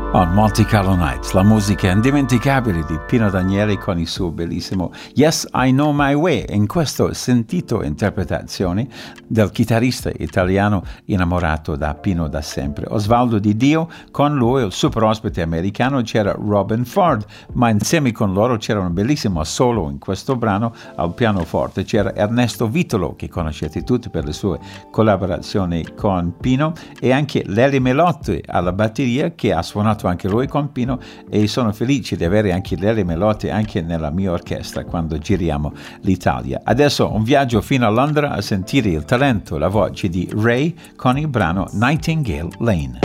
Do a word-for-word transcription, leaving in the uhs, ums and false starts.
On Monte Carlo Nights, la musica indimenticabile di Pino Daniele con il suo bellissimo Yes, I Know My Way, in questa sentito interpretazione del chitarrista italiano innamorato da Pino da sempre, Osvaldo Di Dio. Con lui, il super ospite americano, c'era Robben Ford, ma insieme con loro c'era un bellissimo solo in questo brano al pianoforte. C'era Ernesto Vitolo, che conoscete tutti per le sue collaborazioni con Pino, e anche Lelio Melotti alla batteria, che ha suonato anche lui con Pino, e sono felice di avere anche Lelio Melotti anche nella mia orchestra quando giriamo l'Italia. Adesso un viaggio fino a Londra a sentire il talento, la voce di Ray con il brano Nightingale Lane.